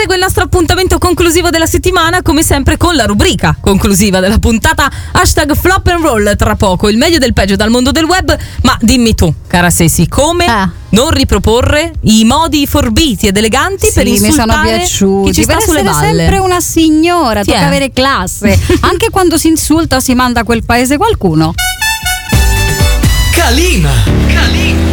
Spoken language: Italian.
prosegue il nostro appuntamento conclusivo della settimana, come sempre con la rubrica conclusiva della puntata #flop and roll. Tra poco il meglio del peggio dal mondo del web. Ma dimmi tu, cara Ceci, come non riproporre i modi forbiti ed eleganti per insultare mi sono piaciuti, chi ci sta per sulle essere balle? sempre una signora, tocca avere classe anche quando si insulta o si manda a quel paese qualcuno. Calima